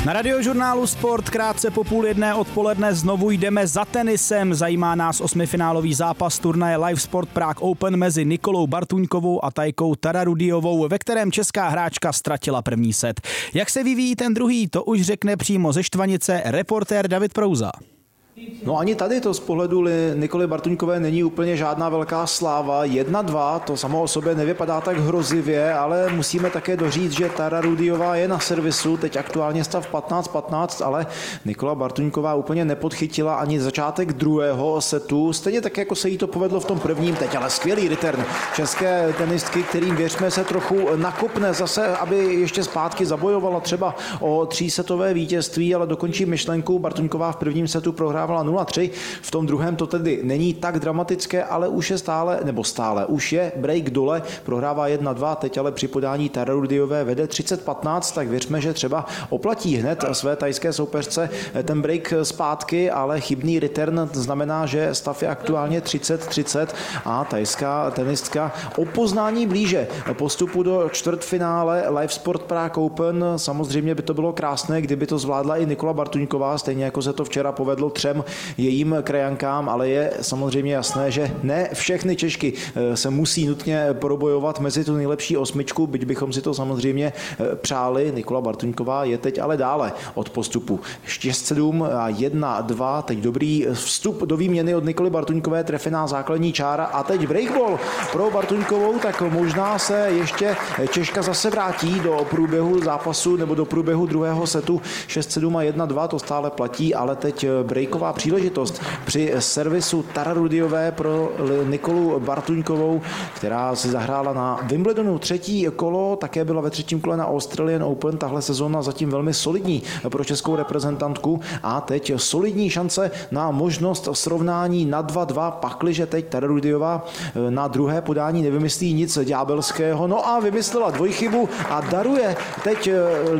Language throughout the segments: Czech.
Na Radiožurnálu Sport krátce po 12:30 odpoledne znovu jdeme za tenisem. Zajímá nás osmifinálový zápas turnaje Live Sport Prague Open mezi Nikolou Bartuňkovou a Tajkou Tararudiovou, ve kterém česká hráčka ztratila první set. Jak se vyvíjí ten druhý, to už řekne přímo ze Štvanice reportér David Prouza. No ani tady to z pohledu Nikoly Bartuňkové není úplně žádná velká sláva. 1-2, to samo o sobě nevypadá tak hrozivě, ale musíme také doříct, že Tararudiová je na servisu, teď aktuálně stav 15-15, ale Nikola Bartuňková úplně nepodchytila ani začátek druhého setu, stejně tak, jako se jí to povedlo v tom prvním, teď ale skvělý return české tenistky, kterým věřme se trochu nakopne zase, aby ještě zpátky zabojovala třeba o 3setové vítězství, ale dokončí myšlenku. Bartuňková v prvním setu prohrávala 0-3, v tom druhém to tedy není tak dramatické, ale už je už je break dole, prohrává 1-2, teď ale při podání Tararudiové vede 30-15, tak věřme, že třeba oplatí hned své tajské soupeřce ten break zpátky, ale chybný return znamená, že stav je aktuálně 30-30 a tajská tenistka o poznání blíže postupu do čtvrtfinále Live Sport Prague Open. Samozřejmě by to bylo krásné, kdyby to zvládla i Nikola Bartuňková, stejně jako se to včera povedlo 3 jejím krajankám, ale je samozřejmě jasné, že ne všechny Češky se musí nutně probojovat mezi tu nejlepší osmičku, byť bychom si to samozřejmě přáli. Nikola Bartuňková je teď ale dále od postupu 6-7 a 1-2. Teď dobrý vstup do výměny od Nikoly Bartuňkové, trefená základní čára a teď breakball pro Bartuňkovou, tak možná se ještě Češka zase vrátí do průběhu zápasu nebo do průběhu druhého setu 6-7 a 1-2, to stále platí, ale teď breaková příležitost při servisu Tararudiové pro Nikolu Bartuňkovou, která si zahrála na Wimbledonu třetí kolo, také byla ve třetím kole na Australian Open, tahle sezóna zatím velmi solidní pro českou reprezentantku a teď solidní šance na možnost srovnání na 2-2, pakliže teď Tararudiová na druhé podání nevymyslí nic ďábelského, no a vymyslela dvojchybu a daruje teď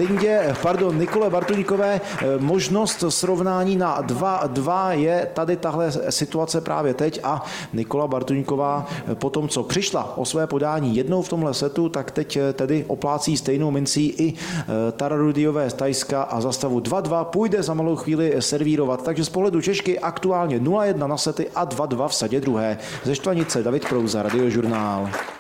Nikole Bartuňkové možnost srovnání na 2-2. Je tady tahle situace právě teď a Nikola Bartuňková po tom, co přišla o své podání jednou v tomhle setu, tak teď tedy oplácí stejnou mincí i Tararudiové z Tajska a za stavu 2-2 půjde za malou chvíli servírovat. Takže z pohledu Češky aktuálně 0-1 na sety a 2-2 v sadě druhé. Ze Štvanice David Prouza, Radiožurnál.